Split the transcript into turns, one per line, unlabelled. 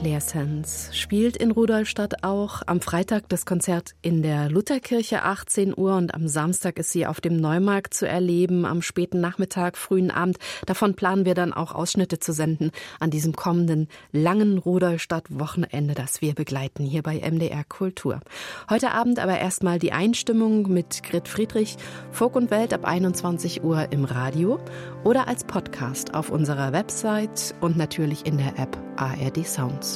Claire Sands spielt in Rudolstadt auch. Am Freitag das Konzert in der Lutherkirche 18 Uhr und am Samstag ist sie auf dem Neumarkt zu erleben, am späten Nachmittag, frühen Abend. Davon planen wir dann auch Ausschnitte zu senden an diesem kommenden langen Rudolstadt-Wochenende, das wir begleiten hier bei MDR Kultur. Heute Abend aber erstmal die Einstimmung mit Grit Friedrich, Folk und Welt ab 21 Uhr im Radio oder als Podcast auf unserer Website und natürlich in der App ARD Sounds.